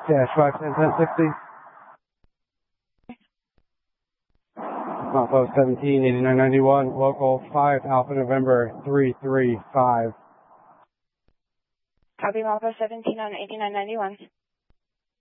Dash 510-1060. Mofo 17, 8991, local 5 Alpha November 335. Copy Mofo 17 on 8991.